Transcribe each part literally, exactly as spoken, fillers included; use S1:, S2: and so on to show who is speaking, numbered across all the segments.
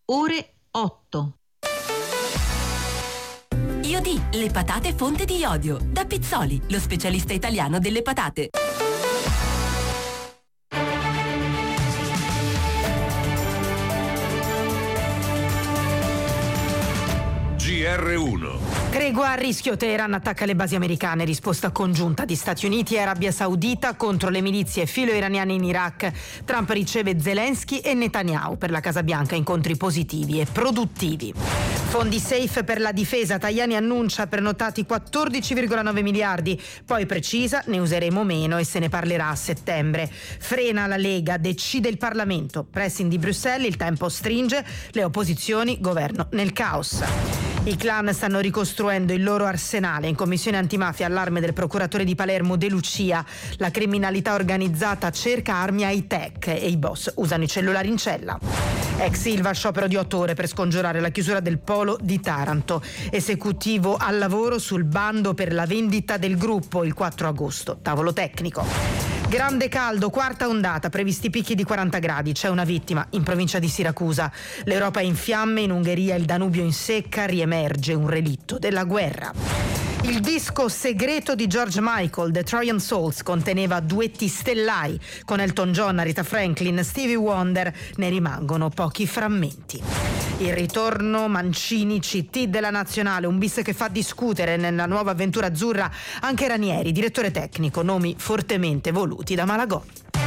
S1: ore otto.
S2: Iodi, le patate fonte di iodio. Da Pizzoli, lo specialista italiano delle patate.
S3: G R uno.
S4: Tregua a rischio, Teheran attacca le basi americane, risposta congiunta di Stati Uniti e Arabia Saudita contro le milizie filo-iraniane in Iraq. Trump riceve Zelensky e Netanyahu per la Casa Bianca, incontri positivi e produttivi. Fondi safe per la difesa, Tajani annuncia prenotati quattordici virgola nove miliardi, poi precisa ne useremo meno e se ne parlerà a settembre. Frena la Lega, decide il Parlamento, pressing di Bruxelles, il tempo stringe, le opposizioni, governo nel caos. I clan stanno ricostruendo il loro arsenale. In commissione antimafia allarme del procuratore di Palermo De Lucia. La criminalità organizzata cerca armi high-tech e i boss usano i cellulari in cella. Ex Ilva, sciopero di otto ore per scongiurare la chiusura del polo di Taranto. Esecutivo al lavoro sul bando per la vendita del gruppo il quattro agosto. Tavolo tecnico. Grande caldo, quarta ondata, previsti picchi di quaranta gradi, c'è una vittima in provincia di Siracusa. L'Europa è in fiamme, in Ungheria il Danubio in secca, riemerge un relitto della guerra. Il disco segreto di George Michael, The Trojan Souls, conteneva duetti stellari con Elton John, Aretha Franklin, Stevie Wonder, ne rimangono pochi frammenti. Il ritorno Mancini, C T della Nazionale, un bis che fa discutere nella nuova avventura azzurra anche Ranieri, direttore tecnico, nomi fortemente voluti da Malagò.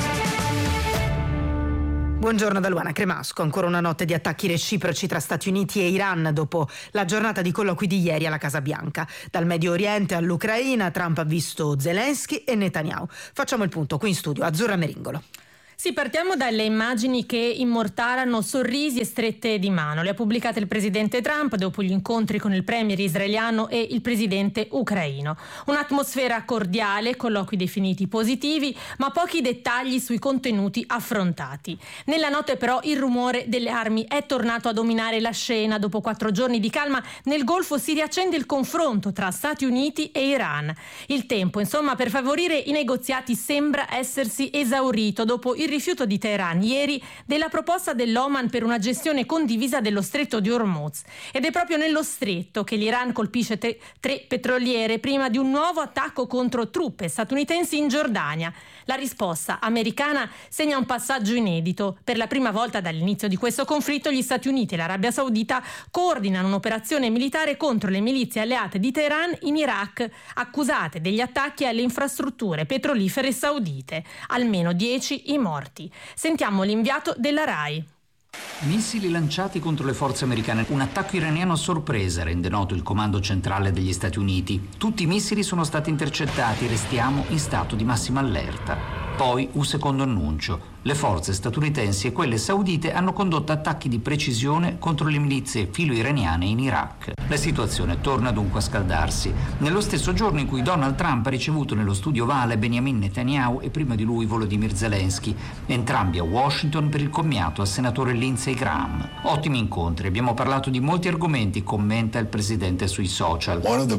S4: Buongiorno da Luana Cremasco. Ancora una notte di attacchi reciproci tra Stati Uniti e Iran dopo la giornata di colloqui di ieri alla Casa Bianca. Dal Medio Oriente all'Ucraina, Trump ha visto Zelensky e Netanyahu. Facciamo il punto qui in studio. Azzurra Meringolo.
S5: Sì, partiamo dalle immagini che immortalano sorrisi e strette di mano. Le ha pubblicate il presidente Trump dopo gli incontri con il premier israeliano e il presidente ucraino. Un'atmosfera cordiale, colloqui definiti positivi, ma pochi dettagli sui contenuti affrontati. Nella notte però il rumore delle armi è tornato a dominare la scena. Dopo quattro giorni di calma nel Golfo si riaccende il confronto tra Stati Uniti e Iran. Il tempo, insomma, per favorire i negoziati sembra essersi esaurito dopo il rifiuto di Teheran ieri della proposta dell'Oman per una gestione condivisa dello stretto di Hormuz. Ed è proprio nello stretto che l'Iran colpisce tre, tre petroliere prima di un nuovo attacco contro truppe statunitensi in Giordania. La risposta americana segna un passaggio inedito. Per la prima volta dall'inizio di questo conflitto gli Stati Uniti e l'Arabia Saudita coordinano un'operazione militare contro le milizie alleate di Teheran in Iraq, accusate degli attacchi alle infrastrutture petrolifere saudite. Almeno dieci i morti. Sentiamo l'inviato della RAI.
S6: Missili lanciati contro le forze americane. Un attacco iraniano a sorpresa, rende noto il comando centrale degli Stati Uniti. Tutti i missili sono stati intercettati, restiamo in stato di massima allerta. Poi un secondo annuncio. Le forze statunitensi e quelle saudite hanno condotto attacchi di precisione contro le milizie filo-iraniane in Iraq. La situazione torna dunque a scaldarsi. Nello stesso giorno in cui Donald Trump ha ricevuto nello studio ovale Benjamin Netanyahu e prima di lui Volodymyr Zelensky, entrambi a Washington per il commiato al senatore Lindsey Graham. Ottimi incontri, abbiamo parlato di molti argomenti, commenta il presidente sui social.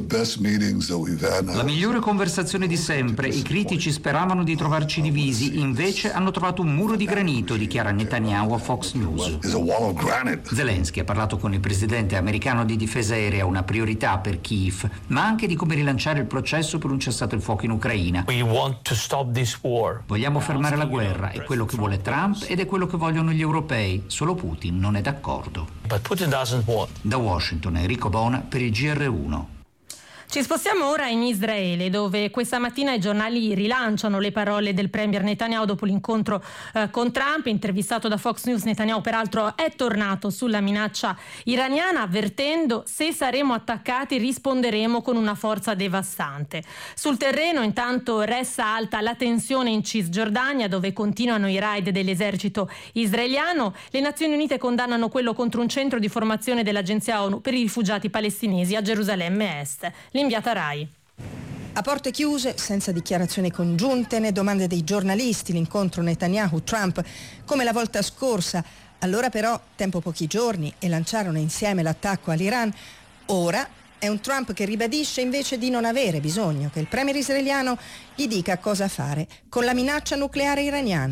S6: La migliore conversazione di sempre, i critici speravano di trovarci divisi, invece hanno trovato un muro di granito, dichiara Netanyahu a Fox News. Zelensky ha parlato con il presidente americano di difesa aerea, una priorità per Kiev, ma anche di come rilanciare il processo per un cessato il fuoco in Ucraina. Vogliamo fermare la guerra, è quello che vuole Trump ed è quello che vogliono gli europei, solo Putin non è d'accordo. Da Washington, Enrico Bona per il G R uno.
S5: Ci spostiamo ora in Israele, dove questa mattina i giornali rilanciano le parole del premier Netanyahu dopo l'incontro eh, con Trump. Intervistato da Fox News, Netanyahu peraltro è tornato sulla minaccia iraniana, avvertendo: se saremo attaccati risponderemo con una forza devastante. Sul terreno intanto resta alta la tensione in Cisgiordania, dove continuano i raid dell'esercito israeliano. Le Nazioni Unite condannano quello contro un centro di formazione dell'Agenzia ONU per i rifugiati palestinesi a Gerusalemme Est. L'inviata RAI.
S7: A porte chiuse, senza dichiarazioni congiunte né domande dei giornalisti, l'incontro Netanyahu-Trump come la volta scorsa. Allora però, tempo pochi giorni, e lanciarono insieme l'attacco all'Iran. Ora è un Trump che ribadisce invece di non avere bisogno che il premier israeliano gli dica cosa fare con la minaccia nucleare iraniana.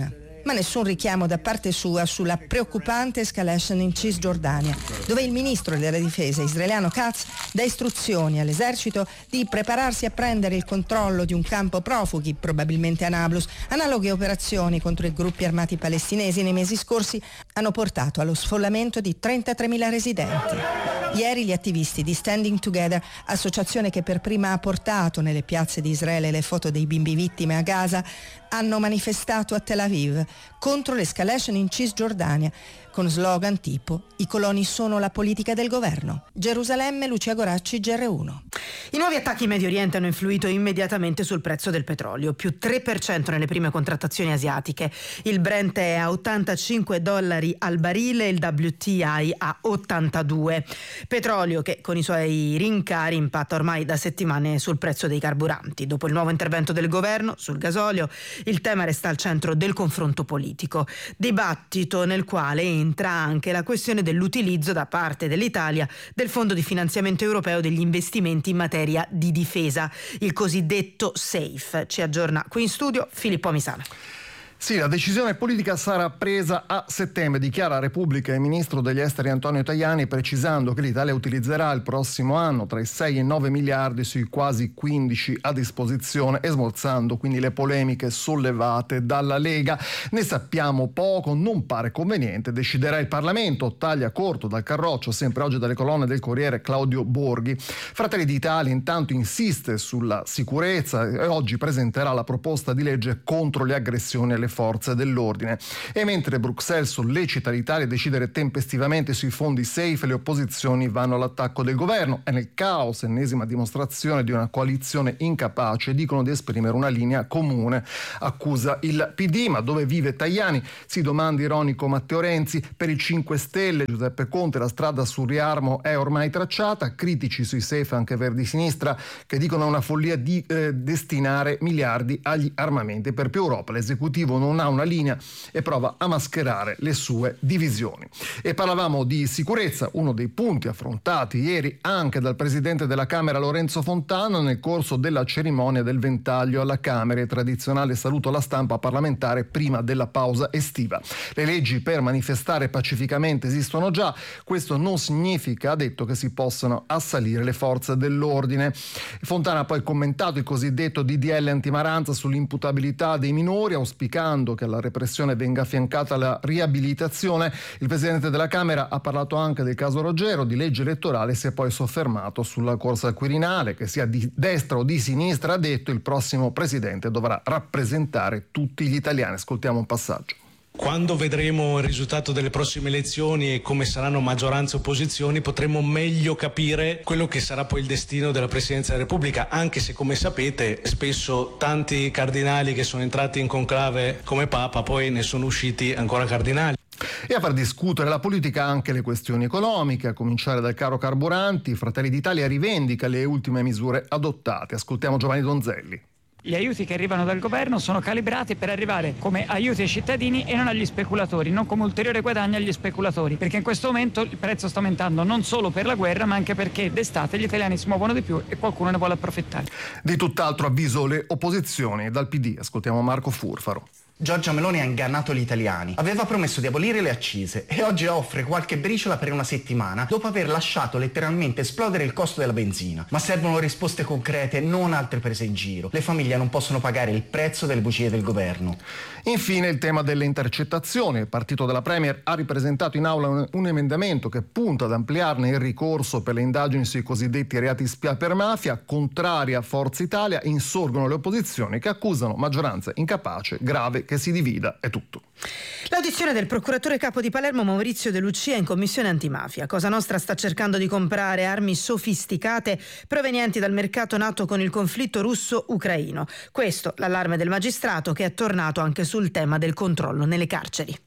S7: ma nessun richiamo da parte sua sulla preoccupante escalation in Cisgiordania, dove il ministro della difesa israeliano Katz dà istruzioni all'esercito di prepararsi a prendere il controllo di un campo profughi, probabilmente a Nablus. Analoghe operazioni contro i gruppi armati palestinesi nei mesi scorsi hanno portato allo sfollamento di trentatremila residenti. Ieri gli attivisti di Standing Together, associazione che per prima ha portato nelle piazze di Israele le foto dei bimbi vittime a Gaza, hanno manifestato a Tel Aviv contro l'escalation in Cisgiordania con slogan tipo "I coloni sono la politica del governo". Gerusalemme, Lucia Goracci, G R uno.
S4: I nuovi attacchi in Medio Oriente hanno influito immediatamente sul prezzo del petrolio, più tre per cento nelle prime contrattazioni asiatiche. Il Brent è a ottantacinque dollari al barile, il W T I a ottantadue. Petrolio che con i suoi rincari impatta ormai da settimane sul prezzo dei carburanti. Dopo il nuovo intervento del governo sul gasolio, il tema resta al centro del confronto politico, dibattito nel quale entra anche la questione dell'utilizzo da parte dell'Italia del Fondo di finanziamento europeo degli investimenti in materia di difesa, il cosiddetto SAFE. Ci aggiorna qui in studio Filippo Misana.
S1: Sì, la decisione politica sarà presa a settembre, dichiara Repubblica il ministro degli esteri Antonio Tajani, precisando che l'Italia utilizzerà il prossimo anno tra i sei e i nove miliardi sui quasi quindici a disposizione e smorzando quindi le polemiche sollevate dalla Lega. Ne sappiamo poco, non pare conveniente, deciderà il Parlamento, taglia corto dal Carroccio, sempre oggi dalle colonne del Corriere Claudio Borghi. Fratelli d'Italia intanto insiste sulla sicurezza e oggi presenterà la proposta di legge contro le aggressioni alle forze dell'ordine. E mentre Bruxelles sollecita l'Italia a decidere tempestivamente sui fondi SAFE, le opposizioni vanno all'attacco del governo. È nel caos, ennesima dimostrazione di una coalizione incapace, dicono di esprimere una linea comune, accusa il P D. Ma dove vive Tajani? Si domanda ironico Matteo Renzi. Per i cinque Stelle Giuseppe Conte la strada sul riarmo è ormai tracciata, critici sui SAFE anche Verdi Sinistra, che dicono una follia di eh, destinare miliardi agli armamenti. Per più Europa l'esecutivo non ha una linea e prova a mascherare le sue divisioni. E parlavamo di sicurezza, uno dei punti affrontati ieri anche dal presidente della Camera Lorenzo Fontana nel corso della cerimonia del ventaglio alla Camera, e tradizionale saluto alla stampa parlamentare prima della pausa estiva. Le leggi per manifestare pacificamente esistono già, questo non significa, ha detto, che si possano assalire le forze dell'ordine. Fontana ha poi commentato il cosiddetto D D L antimaranza sull'imputabilità dei minori, auspicando che alla repressione venga affiancata la riabilitazione. Il presidente della Camera ha parlato anche del caso Roggero, di legge elettorale, si è poi soffermato sulla corsa al Quirinale, che sia di destra o di sinistra, ha detto il prossimo presidente dovrà rappresentare tutti gli italiani. Ascoltiamo un passaggio.
S8: Quando vedremo il risultato delle prossime elezioni e come saranno maggioranza e opposizioni, potremo meglio capire quello che sarà poi il destino della Presidenza della Repubblica, anche se, come sapete, spesso tanti cardinali che sono entrati in conclave come Papa poi ne sono usciti ancora cardinali.
S1: E a far discutere la politica anche le questioni economiche, a cominciare dal caro carburanti. Fratelli d'Italia rivendica le ultime misure adottate. Ascoltiamo Giovanni Donzelli.
S9: Gli aiuti che arrivano dal governo sono calibrati per arrivare come aiuti ai cittadini e non agli speculatori, non come ulteriore guadagno agli speculatori, perché in questo momento il prezzo sta aumentando non solo per la guerra, ma anche perché d'estate gli italiani si muovono di più e qualcuno ne vuole approfittare.
S1: Di tutt'altro avviso le opposizioni. Dal P D ascoltiamo Marco Furfaro.
S10: Giorgia Meloni ha ingannato gli italiani. Aveva promesso di abolire le accise e oggi offre qualche briciola per una settimana dopo aver lasciato letteralmente esplodere il costo della benzina. Ma servono risposte concrete, non altre prese in giro. Le famiglie non possono pagare il prezzo delle bugie del governo.
S1: Infine il tema delle intercettazioni. Il partito della Premier ha ripresentato in aula un, un emendamento che punta ad ampliarne il ricorso per le indagini sui cosiddetti reati spia per mafia. Contraria a Forza Italia insorgono le opposizioni che accusano maggioranza incapace, grave, che si divida. È tutto.
S4: L'audizione del procuratore capo di Palermo Maurizio De Lucia in commissione antimafia. Cosa Nostra sta cercando di comprare armi sofisticate provenienti dal mercato nato con il conflitto russo-ucraino. Questo l'allarme del magistrato, che è tornato anche sul tema del controllo nelle carceri.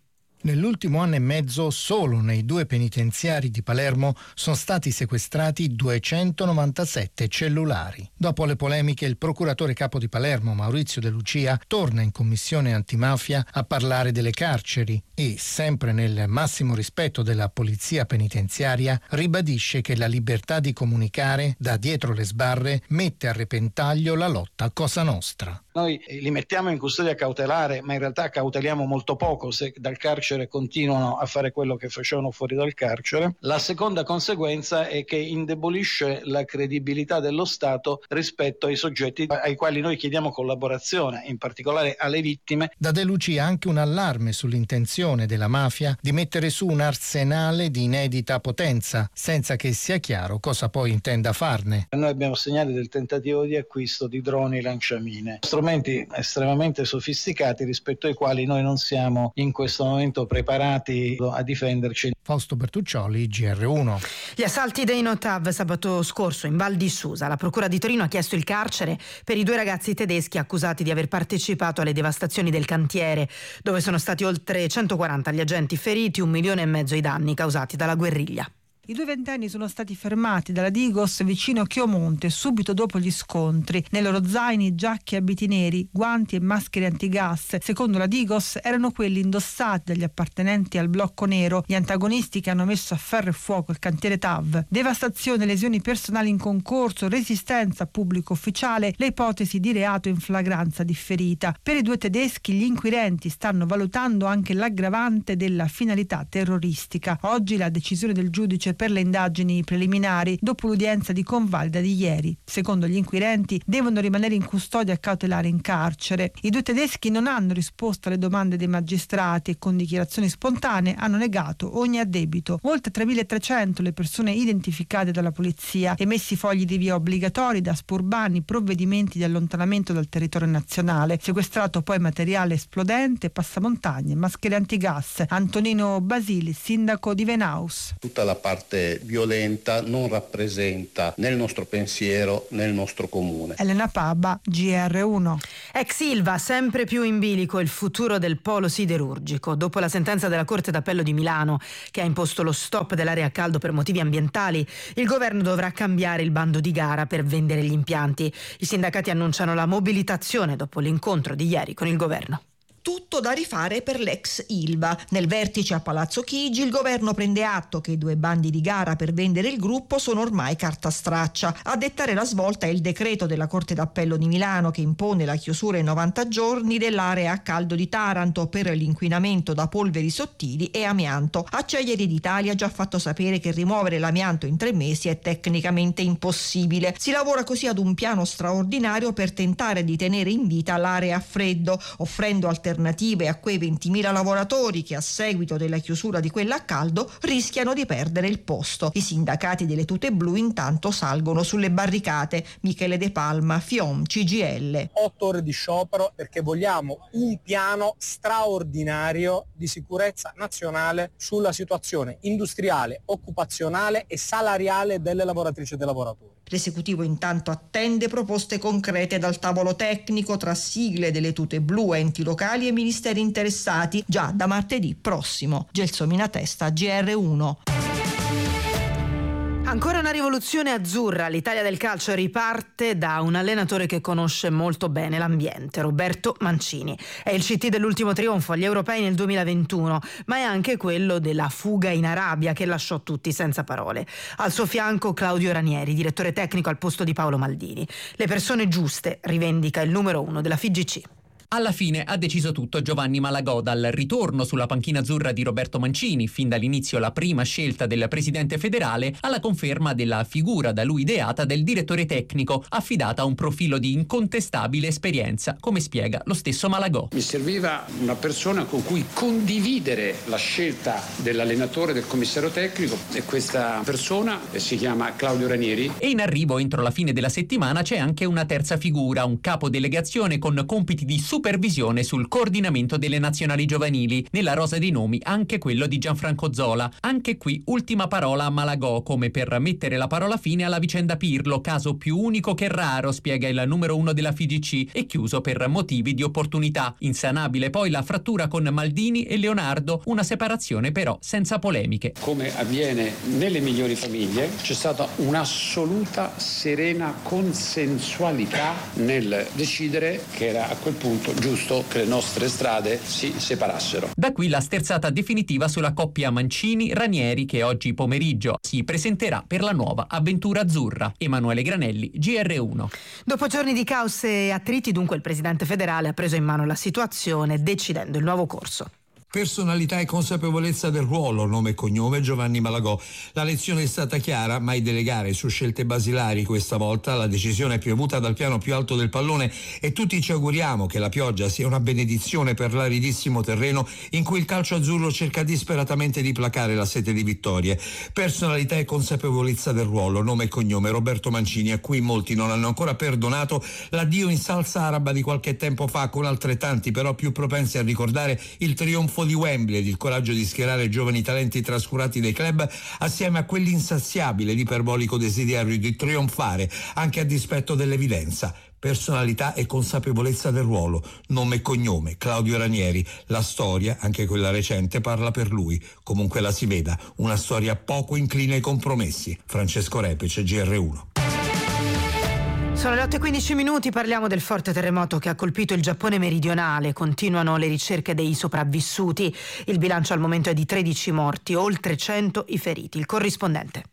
S11: Nell'ultimo anno e mezzo solo nei due penitenziari di Palermo sono stati sequestrati duecentonovantasette cellulari. Dopo le polemiche, il procuratore capo di Palermo, Maurizio De Lucia, torna in commissione antimafia a parlare delle carceri e, sempre nel massimo rispetto della polizia penitenziaria, ribadisce che la libertà di comunicare da dietro le sbarre mette a repentaglio la lotta a Cosa Nostra.
S12: Noi li mettiamo in custodia cautelare, ma in realtà cauteliamo molto poco se dal carcere continuano a fare quello che facevano fuori dal carcere. La seconda conseguenza è che indebolisce la credibilità dello Stato rispetto ai soggetti ai quali noi chiediamo collaborazione, in particolare alle vittime.
S11: Da De Lucia anche un allarme sull'intenzione della mafia di mettere su un arsenale di inedita potenza, senza che sia chiaro cosa poi intenda farne.
S12: Noi abbiamo segnali del tentativo di acquisto di droni lanciamine, strumenti estremamente sofisticati rispetto ai quali noi non siamo in questo momento preparati a difenderci.
S11: Fausto Bertuccioli, G R uno.
S4: Gli assalti dei Notav sabato scorso in Val di Susa. La Procura di Torino ha chiesto il carcere per i due ragazzi tedeschi accusati di aver partecipato alle devastazioni del cantiere, dove sono stati oltre centoquaranta gli agenti feriti, un milione e mezzo i danni causati dalla guerriglia.
S13: I due ventenni sono stati fermati dalla Digos vicino Chiomonte subito dopo gli scontri. Nei loro zaini giacche e abiti neri, guanti e maschere antigas. Secondo la Digos erano quelli indossati dagli appartenenti al blocco nero, gli antagonisti che hanno messo a ferro e fuoco il cantiere T A V. Devastazione, lesioni personali in concorso, resistenza a pubblico ufficiale, le ipotesi di reato in flagranza differita. Per i due tedeschi gli inquirenti stanno valutando anche l'aggravante della finalità terroristica. Oggi la decisione del giudice per le indagini preliminari dopo l'udienza di convalida di ieri. Secondo gli inquirenti devono rimanere in custodia cautelare in carcere. I due tedeschi non hanno risposto alle domande dei magistrati e con dichiarazioni spontanee hanno negato ogni addebito. Oltre tremilatrecento le persone identificate dalla polizia, emessi fogli di via obbligatori, da urbani, provvedimenti di allontanamento dal territorio nazionale, sequestrato poi materiale esplodente, passamontagne, maschere antigas. Antonino Basili, sindaco di Venaus.
S14: Tutta la parte violenta non rappresenta nel nostro pensiero, nel nostro comune.
S13: Elena Paba, G R uno.
S4: Ex Ilva, sempre più in bilico il futuro del polo siderurgico. Dopo la sentenza della Corte d'Appello di Milano, che ha imposto lo stop dell'area a caldo per motivi ambientali, il governo dovrà cambiare il bando di gara per vendere gli impianti. I sindacati annunciano la mobilitazione dopo l'incontro di ieri con il governo.
S15: Tutto da rifare per l'ex Ilva. Nel vertice a Palazzo Chigi il governo prende atto che i due bandi di gara per vendere il gruppo sono ormai carta straccia. A dettare la svolta è il decreto della Corte d'Appello di Milano che impone la chiusura in novanta giorni dell'area a caldo di Taranto per l'inquinamento da polveri sottili e amianto. Acciaierie d'Italia ha già fatto sapere che rimuovere l'amianto in tre mesi è tecnicamente impossibile. Si lavora così ad un piano straordinario per tentare di tenere in vita l'area a freddo, offrendo alternative alternative a quei ventimila lavoratori che a seguito della chiusura di quella a caldo rischiano di perdere il posto. I sindacati delle tute blu intanto salgono sulle barricate. Michele De Palma, FIOM, C G I L.
S16: Otto ore di sciopero perché vogliamo un piano straordinario di sicurezza nazionale sulla situazione industriale, occupazionale e salariale delle lavoratrici e dei lavoratori.
S15: L'esecutivo intanto attende proposte concrete dal tavolo tecnico tra sigle delle tute blu, enti locali e ministeri interessati già da martedì prossimo. Gelsomina Testa, G R uno.
S4: Ancora una rivoluzione azzurra. L'Italia del calcio riparte da un allenatore che conosce molto bene l'ambiente, Roberto Mancini. È il C T dell'ultimo trionfo agli europei nel duemilaventuno, ma è anche quello della fuga in Arabia che lasciò tutti senza parole. Al suo fianco Claudio Ranieri, direttore tecnico al posto di Paolo Maldini. Le persone giuste, rivendica il numero uno della F I G C.
S17: Alla fine ha deciso tutto Giovanni Malagò, dal ritorno sulla panchina azzurra di Roberto Mancini, fin dall'inizio la prima scelta del presidente federale, alla conferma della figura da lui ideata del direttore tecnico, affidata a un profilo di incontestabile esperienza, come spiega lo stesso Malagò.
S18: Mi serviva una persona con cui condividere la scelta dell'allenatore, del commissario tecnico, e questa persona si chiama Claudio Ranieri.
S17: E in arrivo entro la fine della settimana c'è anche una terza figura, un capo delegazione con compiti di supervisione sul coordinamento delle nazionali giovanili. Nella rosa dei nomi anche quello di Gianfranco Zola. Anche qui ultima parola a Malagò, come per mettere la parola fine alla vicenda Pirlo, caso più unico che raro, spiega il numero uno della F I G C, e chiuso per motivi di opportunità. Insanabile poi la frattura con Maldini e Leonardo, una separazione però senza polemiche.
S18: Come avviene nelle migliori famiglie, c'è stata un'assoluta serena consensualità nel decidere che era a quel punto giusto che le nostre strade si separassero.
S17: Da qui la sterzata definitiva sulla coppia Mancini-Ranieri, che oggi pomeriggio si presenterà per la nuova avventura azzurra. Emanuele Granelli, G R uno.
S4: Dopo giorni di caos e attriti, dunque, il presidente federale ha preso in mano la situazione, decidendo il nuovo corso.
S19: Personalità e consapevolezza del ruolo, nome e cognome Giovanni Malagò. La lezione è stata chiara, mai delegare su scelte basilari questa volta. La decisione è piovuta dal piano più alto del pallone e tutti ci auguriamo che la pioggia sia una benedizione per l'aridissimo terreno in cui il calcio azzurro cerca disperatamente di placare la sete di vittorie. Personalità e consapevolezza del ruolo, nome e cognome Roberto Mancini, a cui molti non hanno ancora perdonato l'addio in salsa araba di qualche tempo fa, con altrettanti però più propensi a ricordare il trionfo di Wembley ed il coraggio di schierare giovani talenti trascurati dai club assieme a quell'insaziabile ed iperbolico desiderio di trionfare anche a dispetto dell'evidenza. Personalità e consapevolezza del ruolo, nome e cognome Claudio Ranieri. La storia, anche quella recente, parla per lui. Comunque la si veda, una storia poco incline ai compromessi. Francesco Repice, G R uno.
S4: Sono le otto e quindici minuti, parliamo del forte terremoto che ha colpito il Giappone meridionale. Continuano le ricerche dei sopravvissuti. Il bilancio al momento è di tredici morti, oltre cento i feriti. Il corrispondente.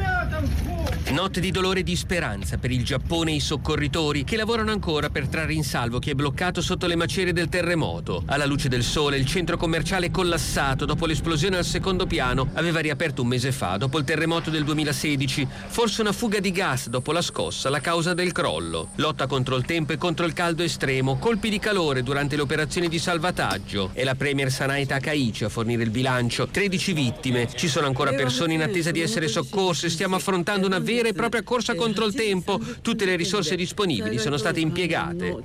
S20: Notte di dolore e di speranza per il Giappone e i soccorritori che lavorano ancora per trarre in salvo chi è bloccato sotto le macerie del terremoto. Alla luce del sole, il centro commerciale collassato dopo l'esplosione al secondo piano aveva riaperto un mese fa dopo il terremoto del duemilasedici. Forse una fuga di gas dopo la scossa, la causa del crollo. Lotta contro il tempo e contro il caldo estremo, colpi di calore durante le operazioni di salvataggio. È la premier Sanae Takaichi a fornire il bilancio. tredici vittime. Ci sono ancora persone in attesa di essere soccorse. Stiamo affrontando una vera e propria corsa contro il tempo. Tutte le risorse disponibili sono state impiegate.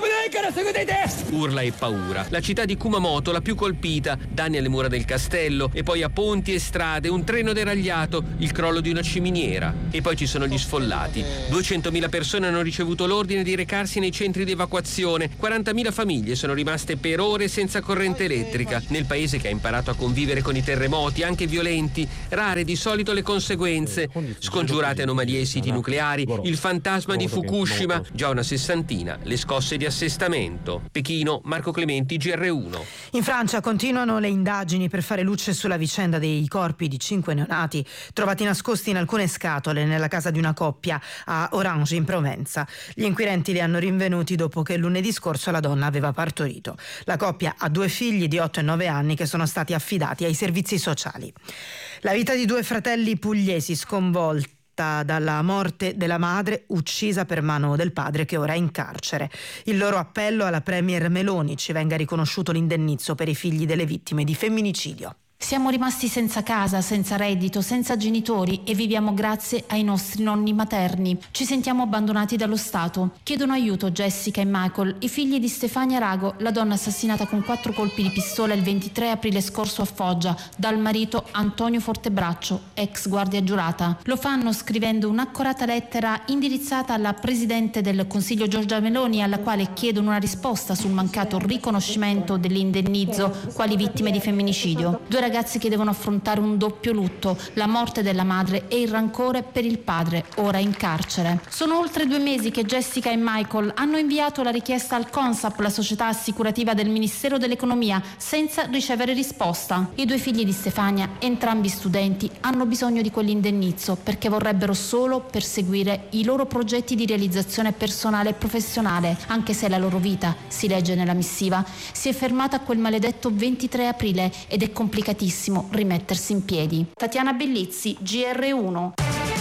S20: Urla e paura. La città di Kumamoto, la più colpita, danni alle mura del castello e poi a ponti e strade, un treno deragliato, il crollo di una ciminiera. E poi ci sono gli sfollati. duecentomila persone hanno ricevuto l'ordine di recarsi nei centri di evacuazione. quarantamila famiglie sono rimaste per ore senza corrente elettrica. Nel paese che ha imparato a convivere con i terremoti, anche violenti, rare di solito le conseguenze. Scongiurate anomalie ai siti nucleari, il fantasma di Fukushima, già una sessantina, le scosse di assestamento. Pechino, Marco Clementi, G R uno.
S4: In Francia continuano le indagini per fare luce sulla vicenda dei corpi di cinque neonati trovati nascosti in alcune scatole nella casa di una coppia a Orange in Provenza. Gli inquirenti li hanno rinvenuti dopo che lunedì scorso la donna aveva partorito. La coppia ha due figli di otto e nove anni che sono stati affidati ai servizi sociali. La vita di due fratelli pugliesi sconvolti dalla morte della madre uccisa per mano del padre che ora è in carcere. Il loro appello alla premier Meloni: ci venga riconosciuto l'indennizzo per i figli delle vittime di femminicidio.
S21: Siamo rimasti senza casa, senza reddito, senza genitori e viviamo grazie ai nostri nonni materni. Ci sentiamo abbandonati dallo Stato. Chiedono aiuto Jessica e Michael, i figli di Stefania Rago, la donna assassinata con quattro colpi di pistola il ventitré aprile scorso a Foggia dal marito Antonio Fortebraccio, ex guardia giurata. Lo fanno scrivendo un'accorata lettera indirizzata alla Presidente del Consiglio Giorgia Meloni, alla quale chiedono una risposta sul mancato riconoscimento dell'indennizzo quali vittime di femminicidio. Due ragazzi che devono affrontare un doppio lutto, la morte della madre e il rancore per il padre, ora in carcere. Sono oltre due mesi che Jessica e Michael hanno inviato la richiesta al Consap, la società assicurativa del Ministero dell'Economia, senza ricevere risposta. I due figli di Stefania, entrambi studenti, hanno bisogno di quell'indennizzo perché vorrebbero solo perseguire i loro progetti di realizzazione personale e professionale, anche se la loro vita, si legge nella missiva, si è fermata a quel maledetto ventitré aprile ed è complicatissimo rimettersi in piedi. Tatiana Bellizzi, G R uno.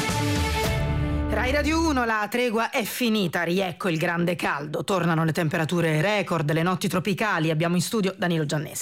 S4: Rai Radio uno, la tregua è finita, riecco il grande caldo, tornano le temperature record, le notti tropicali, abbiamo in studio Danilo Giannese.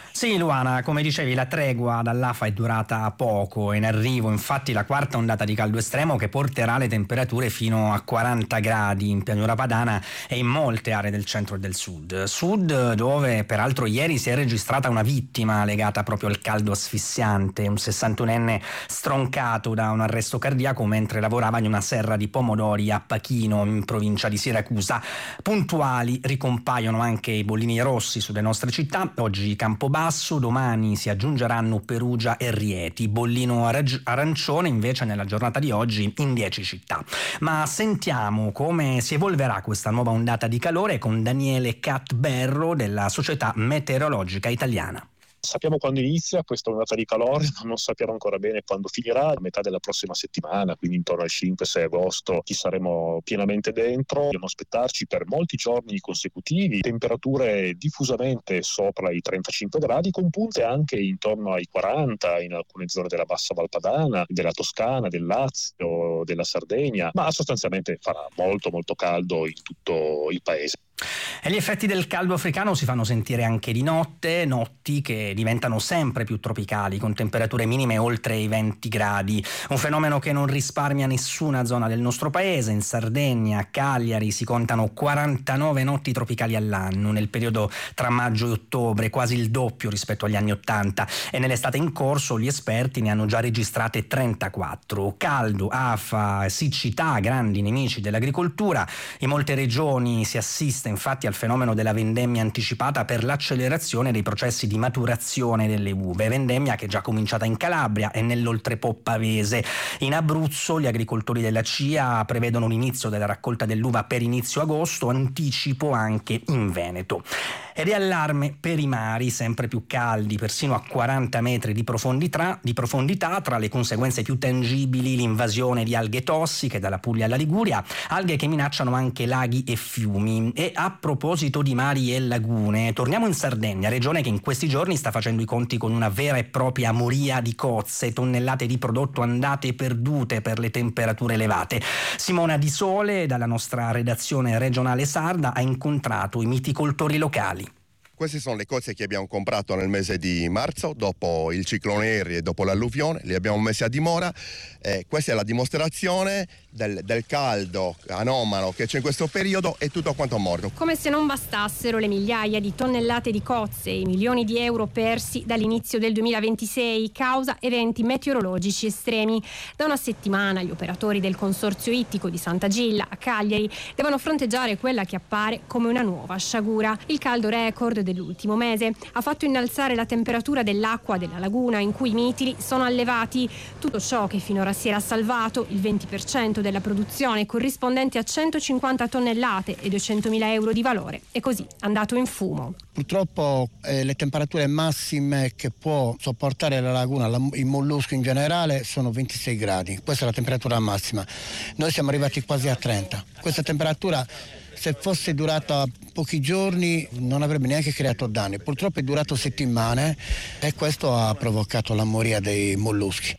S2: Sì, Luana, come dicevi, la tregua dall'A F A è durata poco, è in arrivo infatti la quarta ondata di caldo estremo che porterà le temperature fino a quaranta gradi in pianura padana e in molte aree del centro e del sud. Sud dove peraltro ieri si è registrata una vittima legata proprio al caldo asfissiante, un sessantunenne stroncato da un arresto cardiaco mentre lavorava in una serra di pomodori a Pachino in provincia di Siracusa. Puntuali ricompaiono anche i bollini rossi sulle nostre città, oggi Campobasso, domani si aggiungeranno Perugia e Rieti, bollino arancione invece nella giornata di oggi in dieci città. Ma sentiamo come si evolverà questa nuova ondata di calore con Daniele Catberro della Società Meteorologica Italiana.
S22: Sappiamo quando inizia questa ondata di calore, ma non sappiamo ancora bene quando finirà. A metà della prossima settimana, quindi intorno al cinque sei agosto, ci saremo pienamente dentro. Dobbiamo aspettarci per molti giorni consecutivi temperature diffusamente sopra i trentacinque gradi, con punte anche intorno ai quaranta in alcune zone della bassa Valpadana, della Toscana, del Lazio, della Sardegna, ma sostanzialmente farà molto molto caldo in tutto il paese.
S2: E gli effetti del caldo africano si fanno sentire anche di notte, notti che diventano sempre più tropicali, con temperature minime oltre i venti gradi. Un fenomeno che non risparmia nessuna zona del nostro paese. In Sardegna, a Cagliari, si contano quarantanove notti tropicali all'anno, nel periodo tra maggio e ottobre, quasi il doppio rispetto agli anni ottanta. E nell'estate in corso gli esperti ne hanno già registrate trentaquattro. Caldo, afa, siccità, grandi nemici dell'agricoltura. In molte regioni si assiste infatti al fenomeno della vendemmia anticipata per l'accelerazione dei processi di maturazione delle uve, vendemmia che è già cominciata in Calabria e nell'oltrepo pavese. In Abruzzo gli agricoltori della C I A prevedono l'inizio della raccolta dell'uva per inizio agosto, anticipo anche in Veneto. Ed è allarme per i mari, sempre più caldi, persino a quaranta metri di profondità, di profondità, tra le conseguenze più tangibili l'invasione di alghe tossiche dalla Puglia alla Liguria, alghe che minacciano anche laghi e fiumi. E a proposito di mari e lagune, torniamo in Sardegna, regione che in questi giorni sta facendo i conti con una vera e propria moria di cozze, tonnellate di prodotto andate e perdute per le temperature elevate. Simona Di Sole, dalla nostra redazione regionale sarda, ha incontrato i miticoltori locali.
S23: Queste sono le cozze che abbiamo comprato nel mese di marzo, dopo il ciclone Harry e dopo l'alluvione, le abbiamo messe a dimora. Eh, questa è la dimostrazione del, del caldo anomalo che c'è in questo periodo e tutto quanto morto.
S24: Come se non bastassero le migliaia di tonnellate di cozze e i milioni di euro persi dall'inizio del duemilaventisei causa eventi meteorologici estremi. Da una settimana gli operatori del consorzio ittico di Sant'Agilla a Cagliari devono fronteggiare quella che appare come una nuova sciagura. Il caldo record dell'ultimo mese ha fatto innalzare la temperatura dell'acqua della laguna in cui i mitili sono allevati. Tutto ciò che finora si era salvato, il venti per cento della produzione corrispondente a centocinquanta tonnellate e duecentomila euro di valore, è così andato in fumo.
S25: Purtroppo eh, le temperature massime che può sopportare la laguna, la, il mollusco in generale, sono ventisei gradi. Questa è la temperatura massima. Noi siamo arrivati quasi a trenta. Questa temperatura, se fosse durata pochi giorni, non avrebbe neanche creato danni. Purtroppo è durato settimane e questo ha provocato la moria dei molluschi.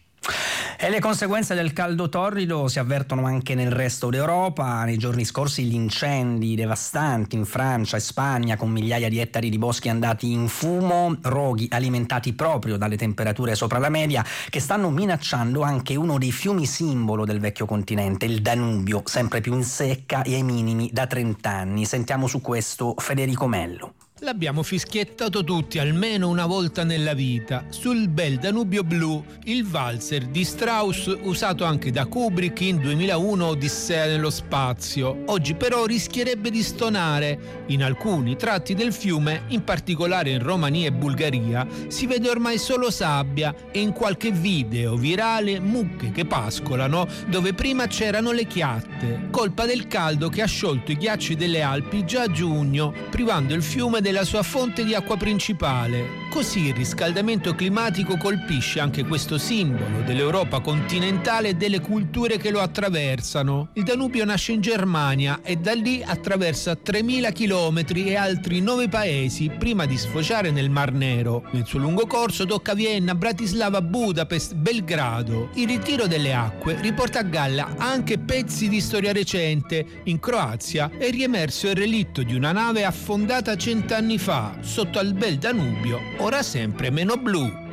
S2: E le conseguenze del caldo torrido si avvertono anche nel resto d'Europa. Nei giorni scorsi gli incendi devastanti in Francia e Spagna, con migliaia di ettari di boschi andati in fumo, roghi alimentati proprio dalle temperature sopra la media, che stanno minacciando anche uno dei fiumi simbolo del vecchio continente, il Danubio, sempre più in secca e ai minimi da trent'anni. Sentiamo su questo Federico Mello.
S26: L'abbiamo fischiettato tutti almeno una volta nella vita, sul bel Danubio blu, il valzer di Strauss usato anche da Kubrick in duemilauno Odissea nello spazio. Oggi però rischierebbe di stonare. In alcuni tratti del fiume, in particolare in Romania e Bulgaria, si vede ormai solo sabbia e in qualche video virale mucche che pascolano dove prima c'erano le chiatte, colpa del caldo che ha sciolto i ghiacci delle Alpi già a giugno, privando il fiume del la sua fonte di acqua principale. Così il riscaldamento climatico colpisce anche questo simbolo dell'Europa continentale e delle culture che lo attraversano. Il Danubio nasce in Germania e da lì attraversa tremila chilometri e altri nove paesi prima di sfociare nel Mar Nero. Nel suo lungo corso tocca Vienna, Bratislava, Budapest, Belgrado. Il ritiro delle acque riporta a galla anche pezzi di storia recente. In Croazia è riemerso il relitto di una nave affondata cent'anni fa sotto al bel Danubio ora sempre meno blu.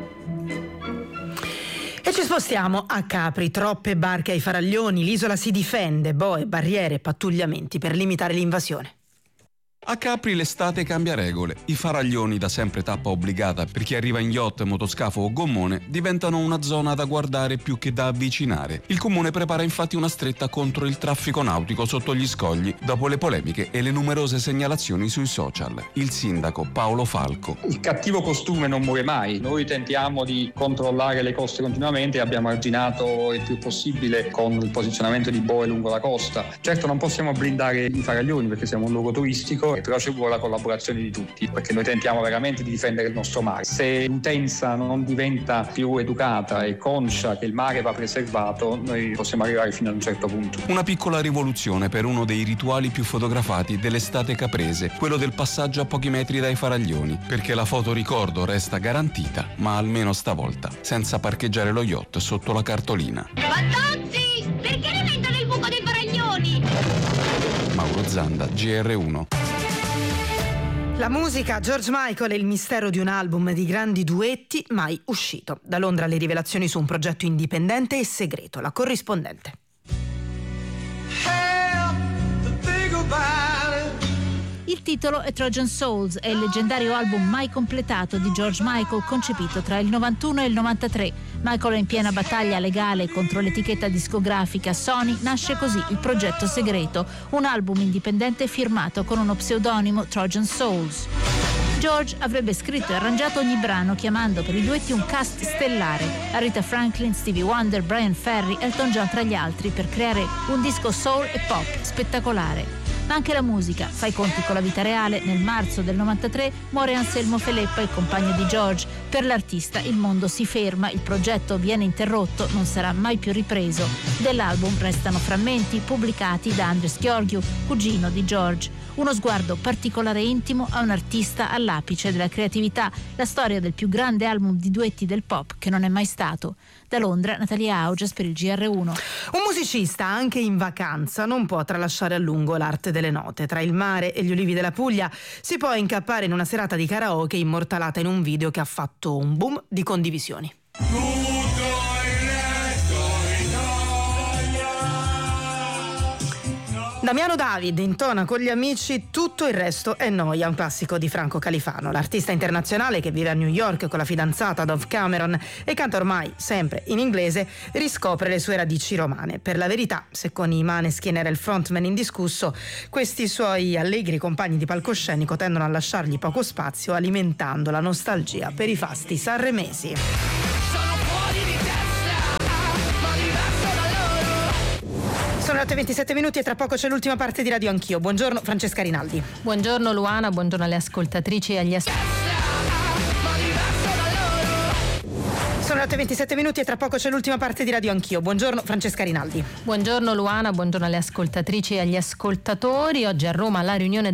S4: E ci spostiamo a Capri, troppe barche ai faraglioni, l'isola si difende, boe, barriere e pattugliamenti per limitare l'invasione.
S3: A Capri l'estate cambia regole. I faraglioni, da sempre tappa obbligata per chi arriva in yacht, motoscafo o gommone, diventano una zona da guardare più che da avvicinare. Il comune prepara infatti una stretta contro il traffico nautico sotto gli scogli, dopo le polemiche e le numerose segnalazioni sui social. Il sindaco Paolo Falco.
S5: Il cattivo costume non muore mai. Noi tentiamo di controllare le coste continuamente e abbiamo arginato il più possibile con il posizionamento di boe lungo la costa. Certo non possiamo blindare i faraglioni perché siamo un luogo turistico, però ci vuole la collaborazione di tutti, perché noi tentiamo veramente di difendere il nostro mare. Se l'utenza non diventa più educata e conscia che il mare va preservato, noi possiamo arrivare fino ad un certo punto.
S3: Una piccola rivoluzione per uno dei rituali più fotografati dell'estate caprese, quello del passaggio a pochi metri dai faraglioni, perché la foto ricordo resta garantita, ma almeno stavolta senza parcheggiare lo yacht sotto la cartolina.
S6: Fantozzi, perché rimettono il buco dei faraglioni?
S3: Mauro Zanda, G R uno.
S4: La musica, George Michael e il mistero di un album di grandi duetti mai uscito. Da Londra le rivelazioni su un progetto indipendente e segreto, La corrispondente.
S21: Il titolo è Trojan Souls, è il leggendario album mai completato di George Michael, concepito tra il novantuno e il novantatré. Michael è in piena battaglia legale contro l'etichetta discografica Sony, nasce così il progetto segreto, un album indipendente firmato con uno pseudonimo Trojan Souls. George avrebbe scritto e arrangiato ogni brano chiamando per i duetti un cast stellare, Aretha Franklin, Stevie Wonder, Brian Ferry, Elton John tra gli altri, per creare un disco soul e pop spettacolare. Ma anche la musica, fa i conti con la vita reale. Nel marzo del novantatré muore Anselmo Feleppa, il compagno di George. Per l'artista il mondo si ferma, il progetto viene interrotto, non sarà mai più ripreso. Dell'album restano frammenti pubblicati da Andres Gheorghiu, cugino di George. Uno sguardo particolare e intimo a un artista all'apice della creatività, la storia del più grande album di duetti del pop che non è mai stato. Da Londra, Natalia Augias per il G R uno.
S4: Un musicista, anche in vacanza, non può tralasciare a lungo l'arte delle note. Tra il mare e gli ulivi della Puglia si può incappare in una serata di karaoke immortalata in un video che ha fatto un boom di condivisioni. Damiano David intona con gli amici Tutto il resto è noia, un classico di Franco Califano. L'artista internazionale che vive a New York con la fidanzata Dove Cameron e canta ormai sempre in inglese, riscopre le sue radici romane. Per la verità, se con i Maneskin era il frontman indiscusso, questi suoi allegri compagni di palcoscenico tendono a lasciargli poco spazio, alimentando la nostalgia per i fasti sanremesi. Sono le otto e ventisette minuti e tra poco c'è l'ultima parte di Radio Anch'io. Buongiorno Francesca Rinaldi.
S7: Buongiorno Luana, buongiorno alle ascoltatrici e agli ascoltatori.
S4: Sono le otto e ventisette minuti e tra poco c'è l'ultima parte di Radio Anch'io. Buongiorno Francesca Rinaldi.
S7: Buongiorno Luana, buongiorno alle ascoltatrici e agli ascoltatori. Oggi a Roma la riunione